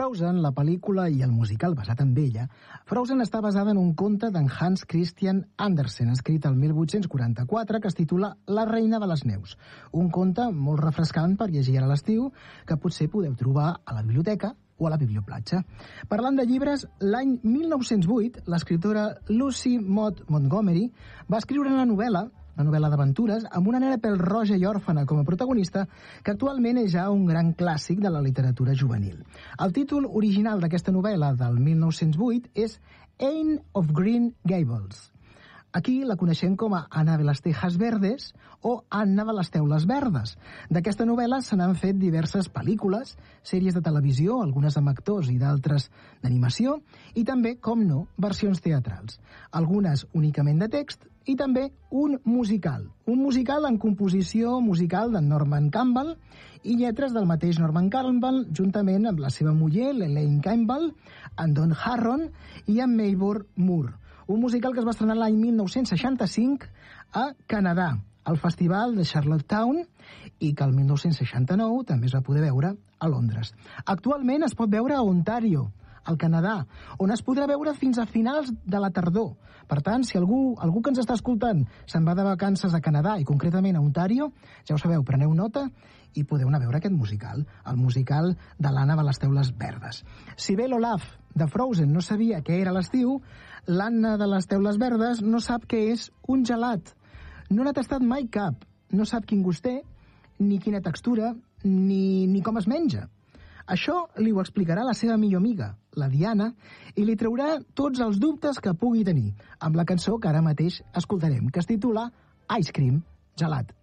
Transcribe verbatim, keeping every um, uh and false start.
Frozen, la pel·lícula i el musical basat en ella, Frozen està basada en un conte d'en Hans Christian Andersen, escrit el mil vuit-cents quaranta-quatre, que es titula La reina de les neus. Un conte molt refrescant per llegir a l'estiu, que potser podeu trobar a la biblioteca o a la biblioplatja. Parlant de llibres, l'any mil nou-cents vuit, l'escriptora Lucy Maud Montgomery va escriure una novel·la una novel·la d'aventures, amb una nena pèl-roja i òrfana com a protagonista, que actualment és ja un gran clàssic de la literatura juvenil. El títol original d'aquesta novel·la del mil nou-cents vuit és Anne of Green Gables. Aquí la coneixem com a Anna de las Tejas Verdes o Anna de les Teules Verdes. D'aquesta novel·la se n'han fet diverses pel·lícules, sèries de televisió, algunes amb actors i d'altres d'animació, i també, com no, versions teatrals. Algunes únicament de text i també un musical. Un musical en composició musical d'en Norman Campbell i lletres del mateix Norman Campbell, juntament amb la seva muller, l'Elaine Campbell, en Don Harron i en Mabel Moore. Un musical que es va estrenar l'any mil nou-cents seixanta-cinc a Canadà, al Festival de Charlottetown, i que el mil nou-cents seixanta-nou també es va poder veure a Londres. Actualment es pot veure a Ontario, al Canadà, on es podrà veure fins a finals de la tardor. Per tant, si algú, algú que ens està escoltant se'n va de vacances a Canadà i concretament a Ontario, ja ho sabeu, preneu nota i podeu anar a veure aquest musical, el musical de l'Anna de les Teules Verdes. Si bé l'Olaf de Frozen no sabia què era l'estiu, l'Anna de les Teules Verdes no sap què és un gelat. No n'ha tastat mai cap. No sap quin gust té, ni quina textura, ni, ni com es menja. Això li ho explicarà la seva millor amiga, la Diana, i li traurà tots els dubtes que pugui tenir, amb la cançó que ara mateix escoltarem, que es titula Ice Cream, gelat.